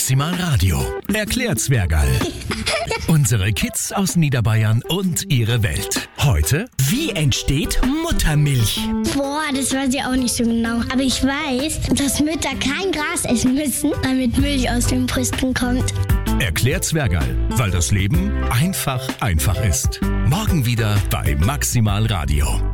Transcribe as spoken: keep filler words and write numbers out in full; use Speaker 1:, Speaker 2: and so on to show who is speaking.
Speaker 1: Maximal Radio. Erklärt Zwergerl. Unsere Kids aus Niederbayern und ihre Welt. Heute,
Speaker 2: wie entsteht Muttermilch?
Speaker 3: Boah, das weiß ich auch nicht so genau. Aber ich weiß, dass Mütter kein Gras essen müssen, damit Milch aus den Brüsten kommt.
Speaker 1: Erklärt Zwergerl, weil das Leben einfach einfach ist. Morgen wieder bei Maximal Radio.